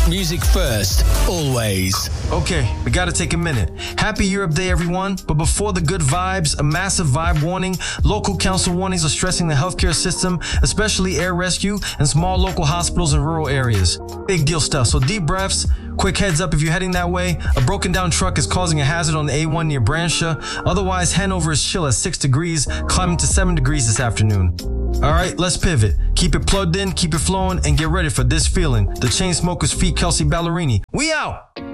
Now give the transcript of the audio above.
Music first, always. Okay, we gotta take a minute. Happy Europe Day, everyone. But before the good vibes, a massive vibe warning. Local council warnings are stressing the healthcare system, especially air rescue and small local hospitals in rural areas. Big deal stuff, so deep breaths. Quick heads up if you're heading that way. A broken down truck is causing a hazard on the A1 near Brancha. Otherwise, Hanover is chill at 6 degrees, climbing to 7 degrees this afternoon. Alright, let's pivot. Keep it plugged in, keep it flowing, and get ready for this feeling. The Chainsmokers feat Kelsey Ballerini. We out!